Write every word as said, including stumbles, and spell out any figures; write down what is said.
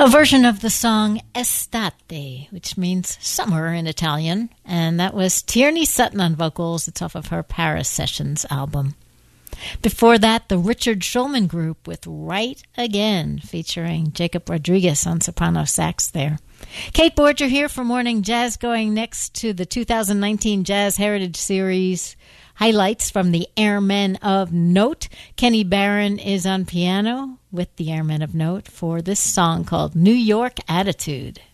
A version of the song Estate, which means summer in Italian, and that was Tierney Sutton on vocals. It's off of her Paris Sessions album. Before that, the Richard Schulman Group with Right Again, featuring Jacob Rodriguez on soprano sax there. Kate Borger here for Morning Jazz, going next to the two thousand nineteen Jazz Heritage Series highlights from the Airmen of Note. Kenny Barron is on piano with the Airmen of Note for this song called New York Attitude.